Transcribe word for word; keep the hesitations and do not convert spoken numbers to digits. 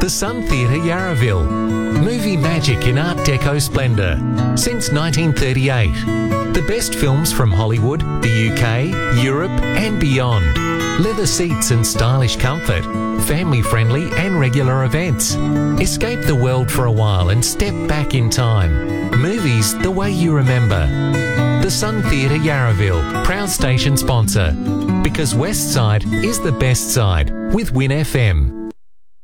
Sun Theatre Yarraville. Movie magic in Art Deco splendour since nineteen thirty-eight. The best films from Hollywood, the U K, Europe and beyond. Leather seats and stylish comfort. Family-friendly and regular events. Escape the world for a while and step back in time. Movies the way you remember. The Sun Theatre Yarraville, proud station sponsor. Because West Side is the best side with Win F M.